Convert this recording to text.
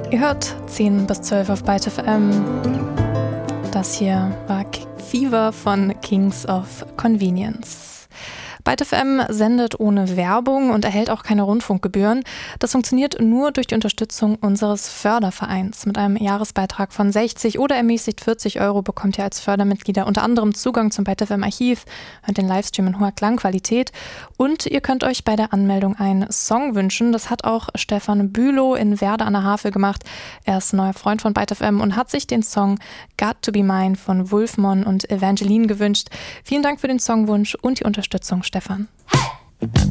Ihr hört 10 bis 12 auf Byte FM. Das hier war Fever von Kings of Convenience. Byte FM sendet ohne Werbung und erhält auch keine Rundfunkgebühren. Das funktioniert nur durch die Unterstützung unseres Fördervereins. Mit einem Jahresbeitrag von 60 oder ermäßigt 40 € bekommt ihr als Fördermitglieder unter anderem Zugang zum Byte FM Archiv, hört den Livestream in hoher Klangqualität und ihr könnt euch bei der Anmeldung einen Song wünschen. Das hat auch Stefan Bülow in Werder an der Havel gemacht. Er ist neuer Freund von Byte FM und hat sich den Song Got to Be Mine von Wolfmon und Evangeline gewünscht. Vielen Dank für den Songwunsch und die Unterstützung, Stefan.